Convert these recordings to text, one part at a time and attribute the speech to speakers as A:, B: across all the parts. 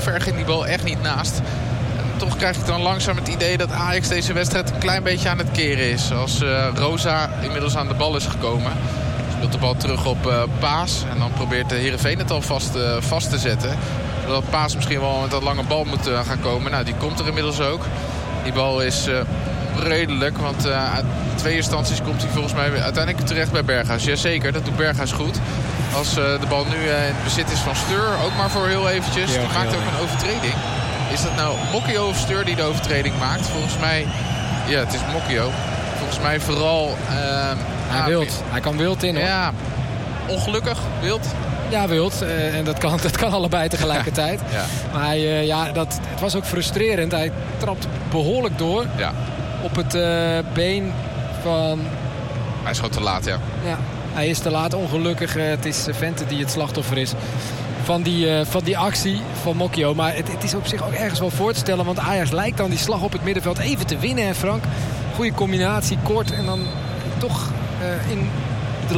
A: ver ging die bal echt niet naast. En toch krijg ik dan langzaam het idee dat Ajax deze wedstrijd een klein beetje aan het keren is. Als Rosa inmiddels aan de bal is gekomen. Speelt de bal terug op Paas. En dan probeert de Heerenveen het al vast te zetten. Zodat Paas misschien wel met dat lange bal moet gaan komen. Nou, die komt er inmiddels ook. Die bal is redelijk, want uit 2 instanties komt hij volgens mij uiteindelijk terecht bij Berghuis. Jazeker, dat doet Berghuis goed. Als de bal nu in bezit is van Steur, ook maar voor heel eventjes. Die maakt ook een overtreding. Is dat nou Mokio of Steur die de overtreding maakt? Volgens mij, ja, het is Mokio. Volgens mij vooral...
B: Hij kan wild in, hoor.
A: Ja, ongelukkig, wild.
B: Ja, wild. En dat kan allebei tegelijkertijd. Ja. Maar het was ook frustrerend. Hij trapt behoorlijk door. Ja. Op het been van...
A: Hij is gewoon te laat, ja.
B: Ja, hij is te laat. Ongelukkig. Het is Vente die het slachtoffer is van die actie van Mokio. Maar het is op zich ook ergens wel voor te stellen. Want Ajax lijkt dan die slag op het middenveld even te winnen, hè, Frank? Goede combinatie, kort. En dan toch in de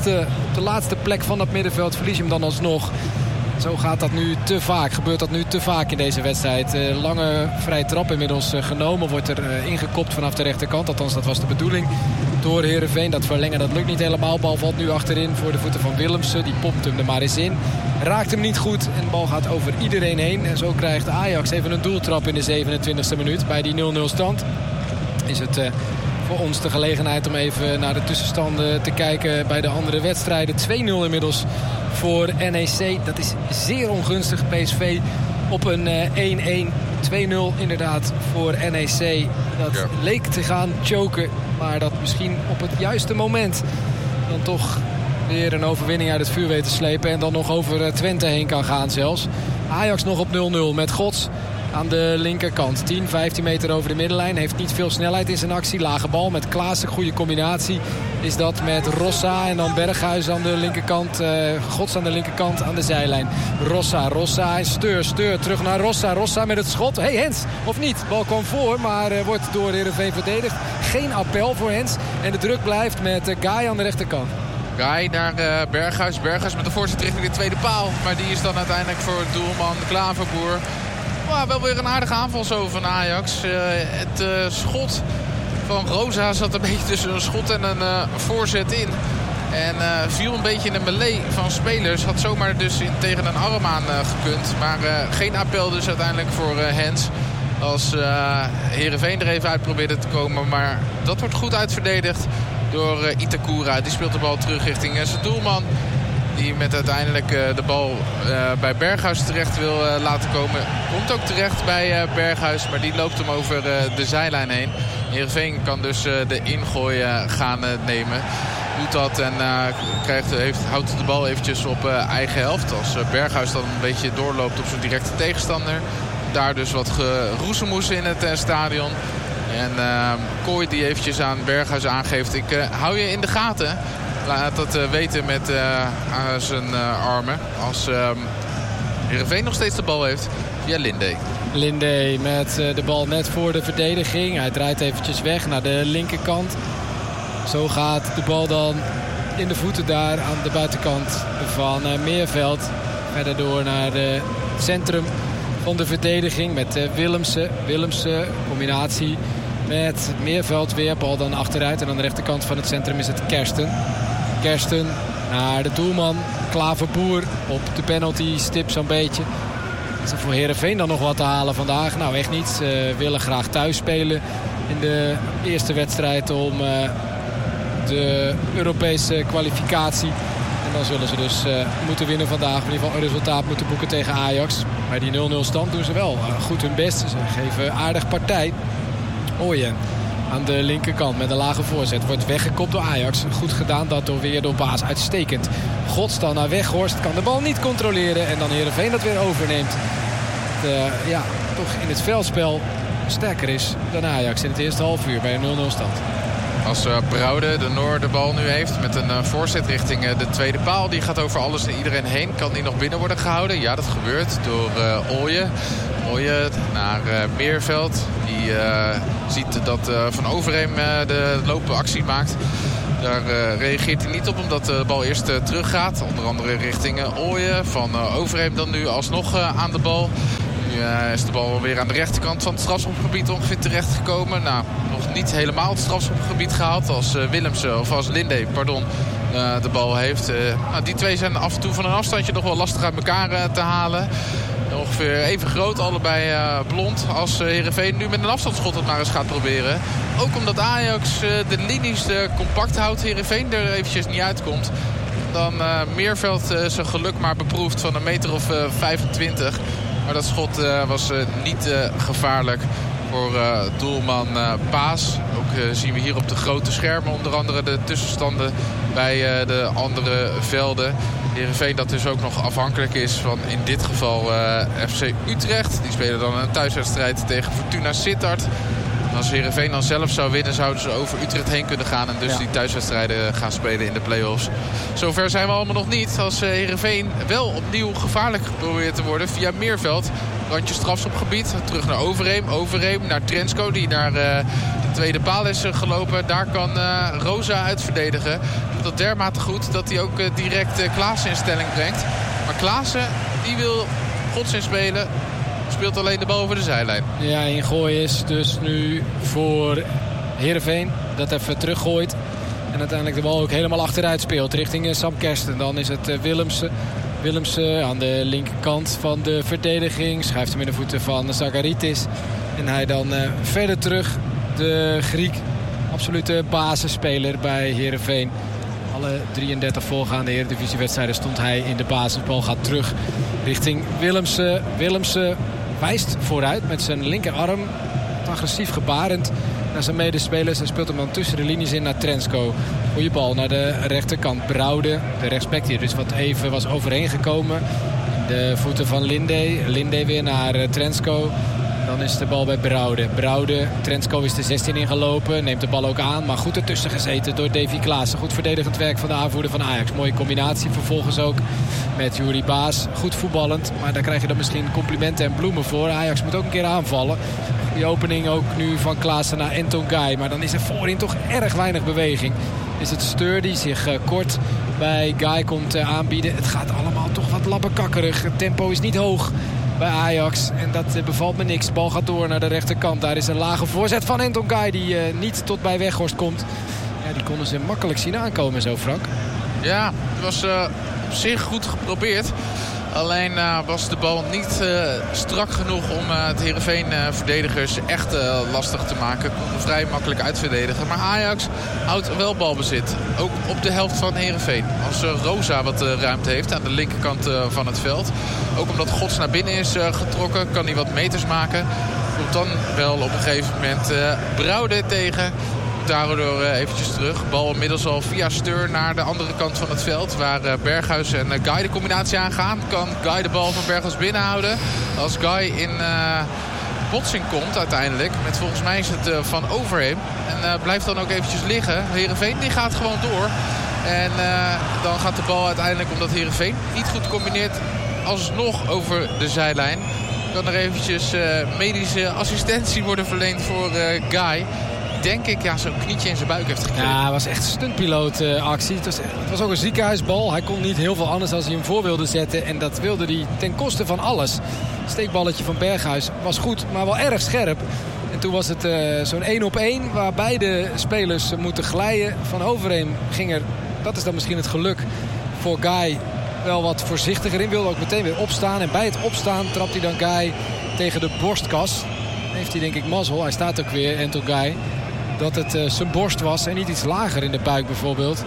B: laatste plek van dat middenveld verlies je hem dan alsnog. Zo gaat dat nu te vaak. Gebeurt dat nu te vaak in deze wedstrijd. Lange vrije trap inmiddels genomen. Wordt er ingekopt vanaf de rechterkant. Althans, dat was de bedoeling door Heerenveen. Dat verlengen, dat lukt niet helemaal. Bal valt nu achterin voor de voeten van Willemsen. Die pompt hem er maar eens in. Raakt hem niet goed. En de bal gaat over iedereen heen. En zo krijgt Ajax even een doeltrap in de 27e minuut. Bij die 0-0 stand is het... voor ons de gelegenheid om even naar de tussenstanden te kijken bij de andere wedstrijden. 2-0 inmiddels voor NEC. Dat is zeer ongunstig. PSV op een 1-1. 2-0 inderdaad voor NEC. Dat leek te gaan choken. Maar dat misschien op het juiste moment dan toch weer een overwinning uit het vuur weet te slepen. En dan nog over Twente heen kan gaan zelfs. Ajax nog op 0-0 met Gods aan de linkerkant. 10, 15 meter over de middenlijn. Heeft niet veel snelheid in zijn actie. Lage bal met Klaassen. Goede combinatie is dat met Rossa. En dan Berghuis aan de linkerkant. Gods aan de linkerkant aan de zijlijn. Rossa en Steur terug naar Rossa met het schot. Hey, Hens, of niet? Bal kwam voor, maar wordt door Heerenveen verdedigd. Geen appel voor Hens. En de druk blijft met Guy aan de rechterkant.
A: Guy naar Berghuis. Berghuis met de voorzet richting de tweede paal. Maar die is dan uiteindelijk voor doelman Klaverboer. Wel weer een aardige aanval zo van Ajax. Het schot van Rosa zat een beetje tussen een schot en een voorzet in. En viel een beetje in de melee van spelers. Had zomaar dus tegen een arm aan gekund. Maar geen appel dus uiteindelijk voor Hens. Als Heerenveen er even uit probeerde te komen. Maar dat wordt goed uitverdedigd door Itakura. Die speelt de bal terug richting zijn doelman. Die met uiteindelijk de bal bij Berghuis terecht wil laten komen. Komt ook terecht bij Berghuis. Maar die loopt hem over de zijlijn heen. Heerenveen kan dus de ingooi gaan nemen. Doet dat en houdt de bal eventjes op eigen helft. Als Berghuis dan een beetje doorloopt op zijn directe tegenstander. Daar dus wat geroezemoes in het stadion. En Kooi die eventjes aan Berghuis aangeeft. Ik hou je in de gaten. Laat dat weten met zijn armen. Als Heerenveen nog steeds de bal heeft via
B: Lindé met de bal net voor de verdediging. Hij draait eventjes weg naar de linkerkant. Zo gaat de bal dan in de voeten daar aan de buitenkant van Meerveld. Verder door naar het centrum van de verdediging met Willemsen, combinatie met Meerveld weer. Bal dan achteruit en aan de rechterkant van het centrum is het Kersten naar de doelman. Klaverboer op de penalty stip zo'n beetje. Is er voor Heerenveen dan nog wat te halen vandaag? Nou, echt niet. Ze willen graag thuis spelen in de eerste wedstrijd om de Europese kwalificatie. En dan zullen ze dus moeten winnen vandaag. In ieder geval een resultaat moeten boeken tegen Ajax. Bij die 0-0 stand doen ze wel goed hun best. Ze geven aardig partij. Ooyen aan de linkerkant met een lage voorzet. Wordt weggekopt door Ajax. Goed gedaan dat door Baas. Uitstekend. Gods dan naar Weghorst. Kan de bal niet controleren. En dan Heerenveen dat weer overneemt. Toch in het veldspel sterker is dan Ajax in het eerste half uur bij een 0-0 stand.
A: Als Brouwde de Noor de bal nu heeft met een voorzet richting de tweede paal. Die gaat over alles en iedereen heen. Kan die nog binnen worden gehouden? Ja, dat gebeurt door Ooyen. Ooyen naar Meerveld. Die ziet dat Van Overheem de loopactie maakt. Daar reageert hij niet op omdat de bal eerst teruggaat. Onder andere richting Ooyen. Van Overheem dan nu alsnog aan de bal. Nu is de bal weer aan de rechterkant van het strafschopgebied ongeveer terechtgekomen. Nou, nog niet helemaal het strafschopgebied gehaald als Willemsen, of als Linde, de bal heeft. Die twee zijn af en toe van een afstandje nog wel lastig uit elkaar te halen. Ongeveer even groot, allebei blond. Als Heerenveen nu met een afstandsschot het maar eens gaat proberen. Ook omdat Ajax de linies compact houdt. Heerenveen er eventjes niet uitkomt. Dan Meerveld zijn geluk maar beproeft van een meter of 25. Maar dat schot was niet gevaarlijk voor doelman Paas. Ook zien we hier op de grote schermen onder andere de tussenstanden bij de andere velden. Heerenveen dat dus ook nog afhankelijk is van in dit geval FC Utrecht. Die spelen dan een thuiswedstrijd tegen Fortuna Sittard. Als Heerenveen dan zelf zou winnen, zouden ze over Utrecht heen kunnen gaan. En dus die thuiswedstrijden gaan spelen in de play-offs. Zover zijn we allemaal nog niet. Als Heerenveen wel opnieuw gevaarlijk probeert te worden via Meerveld. Randje strafschopgebied. Terug naar Overheem. Overheem naar Trensko die naar de tweede paal is gelopen. Daar kan Rosa uit verdedigen. Dat dermate goed dat hij ook direct Klaassen in stelling brengt. Maar Klaassen die wil godsdienst spelen. Speelt alleen de bal over de zijlijn.
B: Ja, ingooi is dus nu voor Heerenveen. Dat even teruggooit. En uiteindelijk de bal ook helemaal achteruit speelt. Richting Sam Kersten. Dan is het Willemsen. Willemsen aan de linkerkant van de verdediging. Schuift hem in de voeten van Zagaritis. En hij dan verder terug. De Griek. Absolute basisspeler bij Heerenveen. Alle 33 voorgaande Eredivisiewedstrijden stond hij in de basisbal. Gaat terug richting Willemsen. Willemsen wijst vooruit met zijn linkerarm. Agressief gebarend naar zijn medespelers. Hij speelt hem dan tussen de linies in naar Trensko. Goeie bal naar de rechterkant. Brouwde, de rechtsback die er dus wat even was overheen gekomen. De voeten van Linde. Linde weer naar Trensko. Dan is de bal bij Brouwde. Brouwde, Trensko is de 16 ingelopen. Neemt de bal ook aan, maar goed ertussen gezeten door Davy Klaassen. Goed verdedigend werk van de aanvoerder van Ajax. Mooie combinatie vervolgens ook met Juri Baas. Goed voetballend, maar daar krijg je dan misschien complimenten en bloemen voor. Ajax moet ook een keer aanvallen. Die opening ook nu van Klaassen naar Entongai. Maar dan is er voorin toch erg weinig beweging. Is het Steur die zich kort bij Guy komt aanbieden. Het gaat allemaal toch wat labbekakkerig. Het tempo is niet hoog bij Ajax. En dat bevalt me niks. De bal gaat door naar de rechterkant. Daar is een lage voorzet van Entongai die niet tot bij Weghorst komt. Ja, die konden ze makkelijk zien aankomen zo, Frank.
A: Ja, het was op zich goed geprobeerd. Alleen was de bal niet strak genoeg om het Heerenveen-verdedigers echt lastig te maken. Konden vrij makkelijk uitverdedigen. Maar Ajax houdt wel balbezit. Ook op de helft van Heerenveen. Als Rosa wat ruimte heeft aan de linkerkant van het veld. Ook omdat Gods naar binnen is getrokken, kan hij wat meters maken. Komt dan wel op een gegeven moment Brouwde tegen. Daardoor eventjes terug. Bal inmiddels al via Steur naar de andere kant van het veld. Waar Berghuis en Guy de combinatie aangaan. Kan Guy de bal van Berghuis binnenhouden. Als Guy in botsing komt uiteindelijk. Met volgens mij is het van Overheem. En blijft dan ook eventjes liggen. Heerenveen die gaat gewoon door. En dan gaat de bal uiteindelijk, omdat Heerenveen niet goed combineert, alsnog over de zijlijn. Kan er eventjes medische assistentie worden verleend voor Guy. Denk ik, zo'n knietje in zijn buik heeft gekregen.
B: Ja, het was echt een stuntpiloot-actie. Het was ook een ziekenhuisbal. Hij kon niet heel veel anders als hij hem voor wilde zetten. En dat wilde hij ten koste van alles. Het steekballetje van Berghuis was goed, maar wel erg scherp. En toen was het zo'n 1-op-1 waar beide spelers moeten glijden. Van Overheem ging er, dat is dan misschien het geluk voor Guy, wel wat voorzichtiger in. Wilde ook meteen weer opstaan. En bij het opstaan trapt hij dan Guy tegen de borstkas. Dan heeft hij denk ik mazzel. Hij staat ook weer, Entongai. Dat het zijn borst was en niet iets lager in de buik bijvoorbeeld.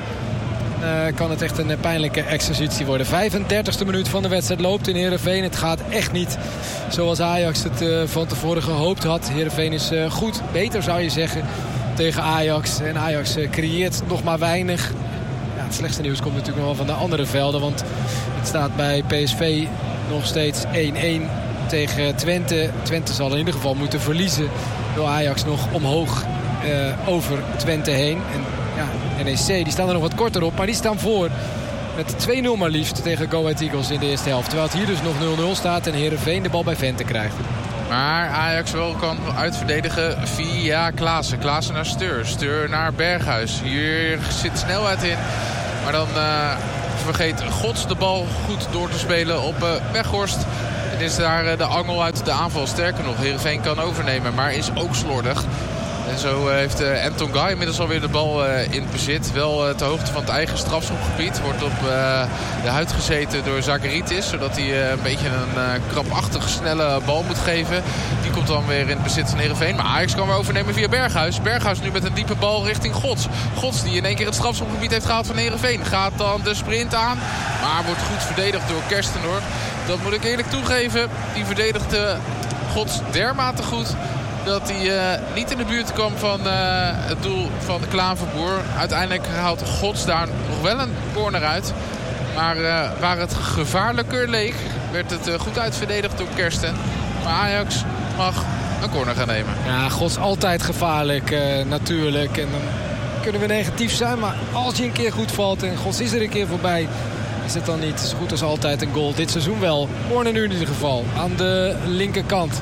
B: Kan het echt een pijnlijke exercitie worden. 35e minuut van de wedstrijd loopt in Heerenveen. Het gaat echt niet zoals Ajax het van tevoren gehoopt had. Heerenveen is goed, beter zou je zeggen, tegen Ajax. En Ajax creëert nog maar weinig. Ja, het slechtste nieuws komt natuurlijk nog wel van de andere velden. Want het staat bij PSV nog steeds 1-1 tegen Twente. Twente zal in ieder geval moeten verliezen. Wil Ajax nog omhoog over Twente heen. En ja, NEC die staan er nog wat korter op. Maar die staan voor met 2-0 maar liefst tegen Go Ahead Eagles in de eerste helft. Terwijl het hier dus nog 0-0 staat en Heerenveen de bal bij Vente krijgt.
A: Maar Ajax wel kan uitverdedigen via Klaassen. Klaassen naar Steur. Steur naar Berghuis. Hier zit snelheid in. Maar dan vergeet Gods de bal goed door te spelen op Weghorst. En is daar de angel uit de aanval. Sterker nog, Heerenveen kan overnemen, maar is ook slordig. En zo heeft Anton Guy inmiddels alweer de bal in bezit. Wel ter hoogte van het eigen strafschopgebied. Wordt op de huid gezeten door Zacharitis. Zodat hij een beetje een krapachtig snelle bal moet geven. Die komt dan weer in het bezit van Heerenveen. Maar Ajax kan weer overnemen via Berghuis. Berghuis nu met een diepe bal richting Gods. Gods die in één keer het strafschopgebied heeft gehaald van Heerenveen. Gaat dan de sprint aan. Maar wordt goed verdedigd door Kerstenoord. Dat moet ik eerlijk toegeven. Die verdedigde Gods dermate goed dat hij niet in de buurt kwam van het doel van de Klaverboer. Uiteindelijk haalt Gods daar nog wel een corner uit. Maar waar het gevaarlijker leek, werd het goed uitverdedigd door Kersten. Maar Ajax mag een corner gaan nemen.
B: Ja, Gods altijd gevaarlijk natuurlijk. En dan kunnen we negatief zijn. Maar als je een keer goed valt en Gods is er een keer voorbij, is het dan niet zo goed als altijd een goal. Dit seizoen wel. Corner nu in ieder geval. Aan de linkerkant.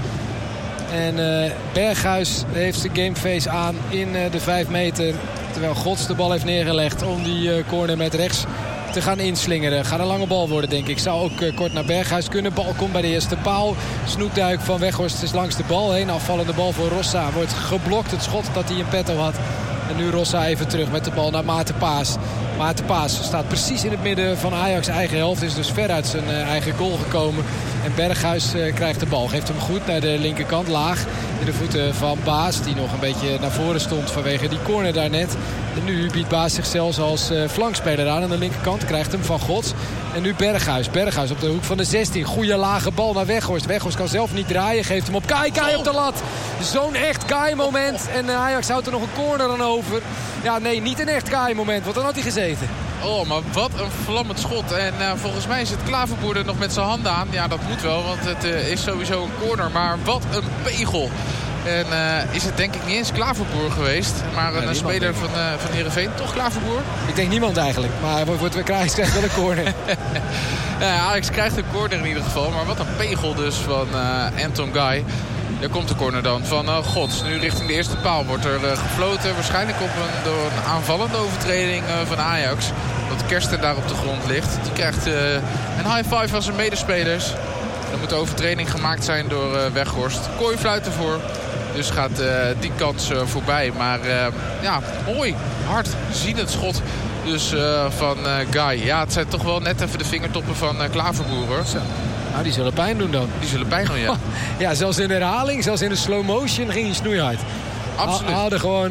B: En Berghuis heeft zijn gameface aan in de 5 meter. Terwijl Gods de bal heeft neergelegd om die corner met rechts te gaan inslingeren. Gaat een lange bal worden, denk ik. Zou ook kort naar Berghuis kunnen. Bal komt bij de eerste paal. Snoekduik van Weghorst is langs de bal heen. Afvallende bal voor Rossa. Wordt geblokt, het schot dat hij in petto had. En nu Rossa even terug met de bal naar Maarten Paas. Maarten Paas staat precies in het midden van Ajax' eigen helft. Is dus ver uit zijn eigen goal gekomen. En Berghuis krijgt de bal. Geeft hem goed naar de linkerkant. Laag in de voeten van Baas. Die nog een beetje naar voren stond vanwege die corner daarnet. En nu biedt Baas zichzelf als flankspeler aan de linkerkant. Krijgt hem van Gods. En nu Berghuis. Berghuis op de hoek van de 16. Goeie lage bal naar Weghorst. Weghorst kan zelf niet draaien. Geeft hem op Kai. Kai op de lat. Zo'n echt Kai-moment. En Ajax houdt er nog een corner aan over. Ja, nee, niet een echt Kai-moment. Want dan had hij gezeten.
A: Oh, maar wat een vlammend schot. En volgens mij zit Klaverboer er nog met zijn handen aan. Ja, dat moet wel, want het is sowieso een corner. Maar wat een pegel. En is het denk ik niet eens Klaverboer geweest. Maar een speler van Heerenveen. Toch Klaverboer?
B: Ik denk niemand eigenlijk. Maar we krijgen wel een corner.
A: Ja, Ajax krijgt een corner in ieder geval. Maar wat een pegel dus van Anton Guy. Daar komt de corner dan van Gods. Nu richting de eerste paal wordt er gefloten. Waarschijnlijk door een aanvallende overtreding van Ajax. Dat Kersten daar op de grond ligt. Die krijgt een high five van zijn medespelers. Dan moet de overtreding gemaakt zijn door Weghorst. Kooi fluit ervoor. Dus gaat die kans voorbij. Maar ja, mooi. Hard zienend schot. Dus van Guy. Ja, het zijn toch wel net even de vingertoppen van Klaverboer, hoor. Zo.
B: Nou, die zullen pijn doen dan.
A: Die zullen pijn doen, ja.
B: Ja, zelfs in herhaling, zelfs in de slow motion ging hij snoeihard.
A: Absoluut.
B: Haalde gewoon,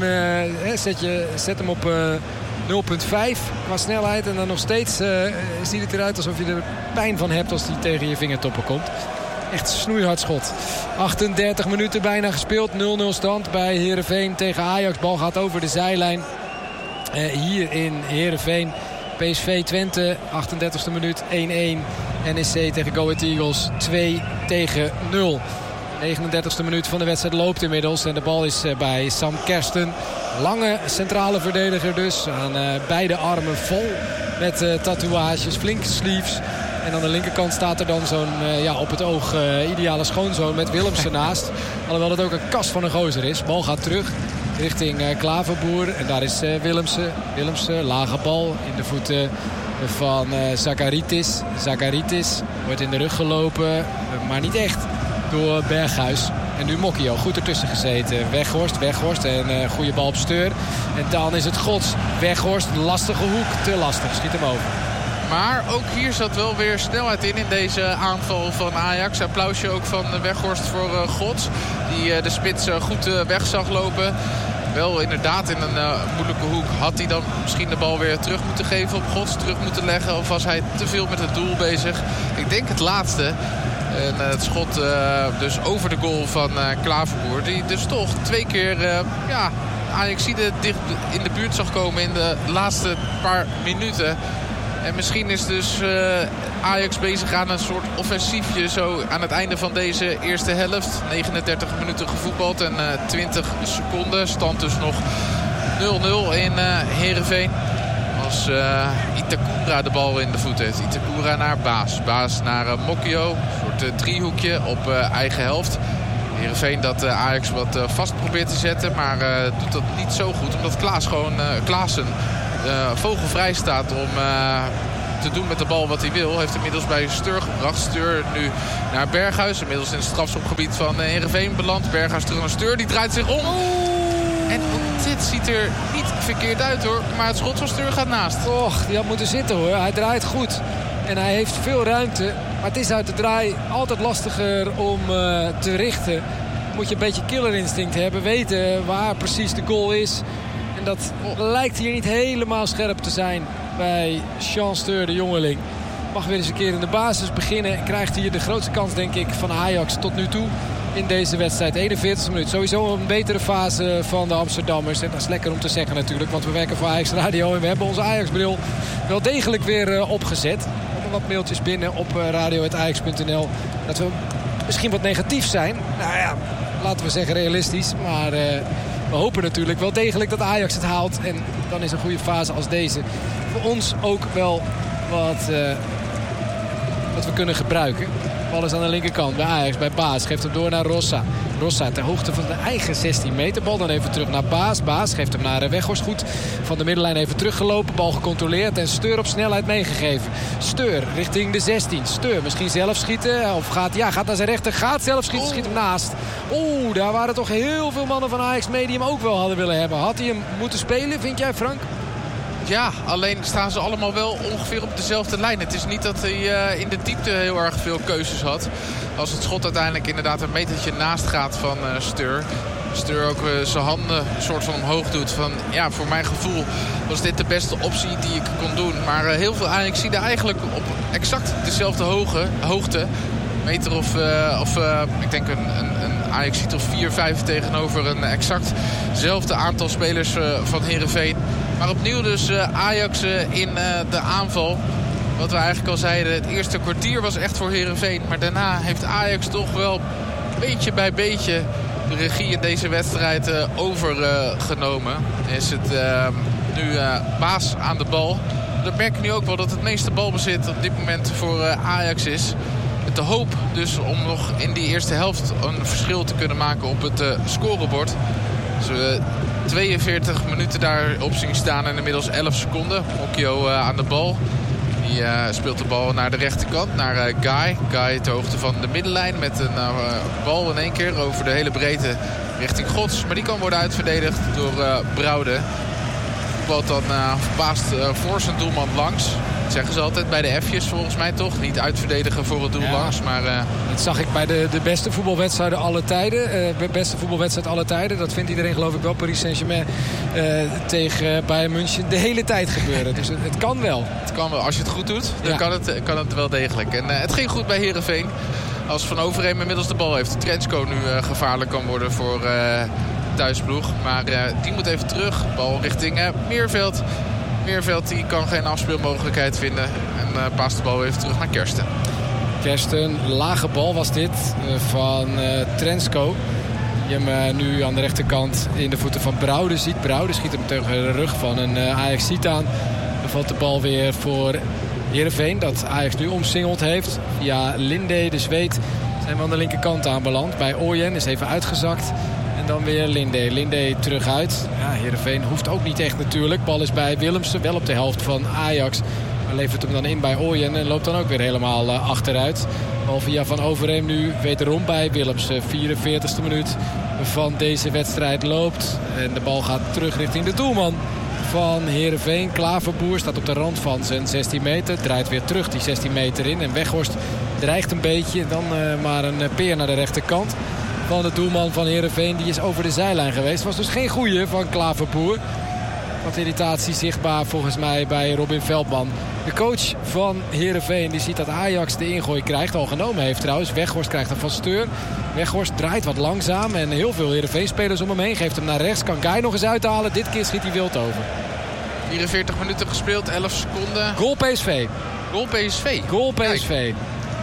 B: zet hem op 0,5 qua snelheid. En dan nog steeds ziet het eruit alsof je er pijn van hebt als die tegen je vingertoppen komt. Echt snoeihard schot. 38 minuten bijna gespeeld. 0-0 stand bij Heerenveen tegen Ajax. Bal gaat over de zijlijn. Hier in Heerenveen. PSV Twente, 38e minuut 1-1. NEC tegen Go Ahead Eagles 2-0. 39e minuut van de wedstrijd loopt inmiddels. En de bal is bij Sam Kersten. Lange centrale verdediger dus. Aan beide armen vol met tatoeages, flinke sleeves. En aan de linkerkant staat er dan zo'n op het oog ideale schoonzoon met Willemsen naast. Alhoewel het ook een kast van een gozer is. Bal gaat terug richting Klaverboer. En daar is Willemsen. Willemsen, lage bal in de voeten van Zacharitis. Zacharitis wordt in de rug gelopen, maar niet echt, door Berghuis. En nu Mokio, goed ertussen gezeten. Weghorst en goede bal op Steur. En dan is het Gods. Weghorst, lastige hoek, te lastig. Schiet hem over.
A: Maar ook hier zat wel weer snelheid in deze aanval van Ajax. Applausje ook van Weghorst voor Gods. Die de spits goed weg zag lopen. Wel inderdaad in een moeilijke hoek. Had hij dan misschien de bal weer terug moeten geven op Gods? Terug moeten leggen? Of was hij te veel met het doel bezig? Ik denk het laatste. En het schot dus over de goal van Klaverboer. Die dus toch 2 keer Ajaxide dicht in de buurt zag komen in de laatste paar minuten. En misschien is dus Ajax bezig aan een soort offensiefje zo aan het einde van deze eerste helft. 39 minuten gevoetbald en 20 seconden. Stand dus nog 0-0 in Heerenveen. Als Itakura de bal in de voet heeft. Itakura naar Baas. Baas naar Mokio. Een soort driehoekje op eigen helft. Heerenveen dat Ajax wat vast probeert te zetten. Maar doet dat niet zo goed. Omdat Klaassen vogelvrij staat om te doen met de bal wat hij wil. Heeft inmiddels bij Steur gebracht. Steur nu naar Berghuis. Inmiddels in het strafschopgebied van Heerenveen beland. Berghuis terug naar Steur. Die draait zich om. En dit ziet er niet verkeerd uit hoor. Maar het schot van Steur gaat naast.
B: Och, die had moeten zitten hoor. Hij draait goed. En hij heeft veel ruimte. Maar het is uit de draai altijd lastiger om te richten. Moet je een beetje killerinstinct hebben. Weten waar precies de goal is. En dat lijkt hier niet helemaal scherp te zijn bij Jean Steur, de jongeling. Mag weer eens een keer in de basis beginnen. En krijgt hier de grootste kans, denk ik, van Ajax tot nu toe in deze wedstrijd. 41e minuut. Sowieso een betere fase van de Amsterdammers. En dat is lekker om te zeggen natuurlijk. Want we werken voor Ajax Radio. En we hebben onze Ajax-bril wel degelijk weer opgezet. Er komen wat mailtjes binnen op radio@ajax.nl. Dat we misschien wat negatief zijn. Nou ja, laten we zeggen realistisch. Maar we hopen natuurlijk wel degelijk dat Ajax het haalt. En dan is een goede fase als deze voor ons ook wel wat we kunnen gebruiken. De bal is aan de linkerkant bij Ajax, bij Baas. Geeft hem door naar Rossa. Rossa ter hoogte van de eigen 16 meter. Bal dan even terug naar Baas. Baas geeft hem naar Weghorst. Goed van de middenlijn even teruggelopen. Bal gecontroleerd en Steur op snelheid meegegeven. Steur richting de 16. Steur misschien zelf schieten. Of gaat naar zijn rechter. Gaat zelf schieten. Schiet hem naast. Daar waren toch heel veel mannen van Ajax mee die hem ook wel hadden willen hebben. Had hij hem moeten spelen, vind jij, Frank?
A: Ja, alleen staan ze allemaal wel ongeveer op dezelfde lijn. Het is niet dat hij in de diepte heel erg veel keuzes had. Als het schot uiteindelijk inderdaad een metertje naast gaat van Steur. Steur ook zijn handen een soort van omhoog doet. Van, ja, voor mijn gevoel was dit de beste optie die ik kon doen. Maar heel veel Ajaxiden eigenlijk op exact dezelfde hoogte. Meter of ik denk een Ajaxiet of 4-5 tegenover een exactzelfde aantal spelers van Heerenveen. Maar opnieuw dus Ajax in de aanval. Wat we eigenlijk al zeiden, het eerste kwartier was echt voor Heerenveen. Maar daarna heeft Ajax toch wel beetje bij beetje de regie in deze wedstrijd overgenomen. Is het nu Baas aan de bal. Dan merk je nu ook wel dat het meeste balbezit op dit moment voor Ajax is. Met de hoop dus om nog in die eerste helft een verschil te kunnen maken op het scorebord. Dus we 42 minuten daarop zien staan en inmiddels 11 seconden. Mokio aan de bal. Die speelt de bal naar de rechterkant, naar Guy. Guy ter hoogte van de middenlijn met een bal in één keer over de hele breedte richting Gods. Maar die kan worden uitverdedigd door Brouwde. Voetbalt dan verbaasd voor zijn doelman langs. Dat zeggen ze altijd bij de F'jes volgens mij toch. Niet uitverdedigen voor het doel langs. Maar,
B: dat zag ik bij de beste voetbalwedstrijden alle tijden. Beste voetbalwedstrijd alle tijden. Dat vindt iedereen geloof ik wel. Paris Saint-Germain tegen Bayern München de hele tijd gebeuren. Dus het kan wel.
A: Het kan wel. Als je het goed doet, dan kan het wel degelijk. En het ging goed bij Heerenveen. Als Van Overheem inmiddels de bal heeft. Trenchko nu gevaarlijk kan worden voor thuisploeg. Maar die moet even terug. Bal richting Meerveld. Meerveld die kan geen afspeelmogelijkheid vinden. En paast de bal even terug naar Kersten.
B: Kersten, lage bal was dit van Trenchko. Die hem nu aan de rechterkant in de voeten van Brouwde ziet. Brouwde schiet hem tegen de rug van een Ajax-ziet aan. Dan valt de bal weer voor Heerenveen. Dat Ajax nu omsingeld heeft. Via Linde, de Zweed, zijn we aan de linkerkant aanbeland. Bij Ooyen is even uitgezakt. En dan weer Linde. Linde terug uit. Ja, Heerenveen hoeft ook niet echt natuurlijk. Bal is bij Willemsen, wel op de helft van Ajax. Maar levert hem dan in bij Ooyen en loopt dan ook weer helemaal achteruit. Bal via Van Overheem nu wederom bij Willemsen. 44e minuut van deze wedstrijd loopt. En de bal gaat terug richting de doelman van Heerenveen. Klaverboer staat op de rand van zijn 16 meter. Draait weer terug die 16 meter in. En Weghorst dreigt een beetje. Dan maar een peer naar de rechterkant van de doelman van Heerenveen. Die is over de zijlijn geweest. Was dus geen goeie van Klaverboer. Wat irritatie zichtbaar volgens mij bij Robin Veldman. De coach van Heerenveen die ziet dat Ajax de ingooi krijgt. Al genomen heeft trouwens. Weghorst krijgt hem van Steur. Weghorst draait wat langzaam. En heel veel Heerenveen-spelers om hem heen. Geeft hem naar rechts. Kan Guy nog eens uithalen. Dit keer schiet hij wild over.
A: 44 minuten gespeeld. 11 seconden.
B: Goal PSV.
A: Goal PSV.
B: Goal PSV. Kijk.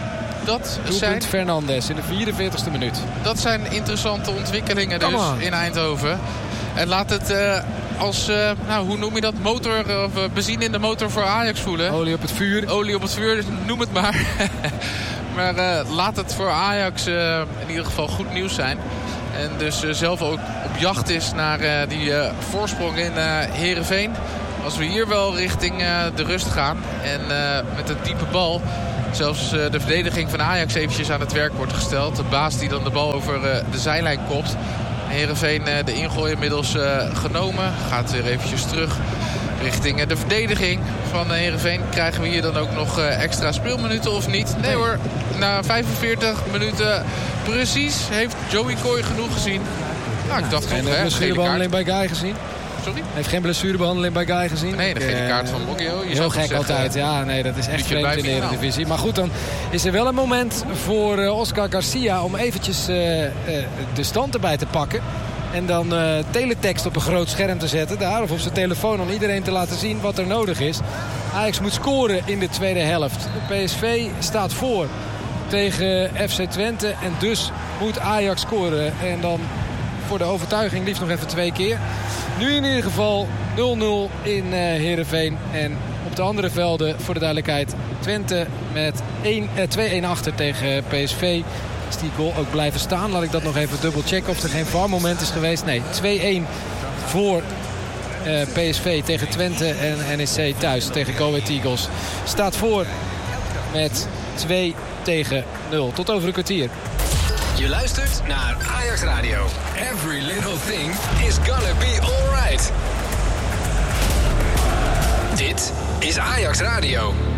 A: Dat zijn
B: Fernandes in de 44e minuut.
A: Dat zijn interessante ontwikkelingen dus in Eindhoven. En laat het als, hoe noem je dat, motor of benzine in de motor voor Ajax voelen.
B: Olie op het vuur.
A: Olie op het vuur, noem het maar. Maar laat het voor Ajax in ieder geval goed nieuws zijn. En dus zelf ook op jacht is naar die voorsprong in Heerenveen. als we hier wel richting de rust gaan en met een diepe bal zelfs de verdediging van Ajax eventjes aan het werk wordt gesteld. De baas die dan de bal over de zijlijn kopt. Heerenveen de ingooi inmiddels genomen. Gaat weer eventjes terug richting de verdediging van Heerenveen. Krijgen we hier dan ook nog extra speelminuten of niet? Nee hoor, na 45 minuten precies heeft Joey Coy genoeg gezien. Nou, ik dacht toch,
B: geen blessurebehandeling bij Guy gezien.
A: Sorry?
B: Heeft geen blessurebehandeling bij Guy gezien.
A: Nee, de gele kaart van Moggio.
B: Heel gek altijd. Ja, nee, dat is echt vreemd in de Eredivisie. Maar goed, dan is er wel een moment voor Oscar Garcia om eventjes de stand erbij te pakken. En dan teletext op een groot scherm te zetten daar. Of op zijn telefoon om iedereen te laten zien wat er nodig is. Ajax moet scoren in de tweede helft. De PSV staat voor tegen FC Twente. En dus moet Ajax scoren. En dan voor de overtuiging liefst nog even 2 keer. Nu in ieder geval 0-0 in Heerenveen. En op de andere velden, voor de duidelijkheid, Twente met 2-1 achter tegen PSV. Is die goal ook blijven staan? Laat ik dat nog even dubbel checken of er geen VAR-moment is geweest. Nee, 2-1 voor PSV tegen Twente en NEC thuis tegen Go Ahead Eagles. Staat voor met 2-0. Tot over een kwartier.
C: Je luistert naar Ajax Radio. Every little thing is gonna be alright. Dit is Ajax Radio.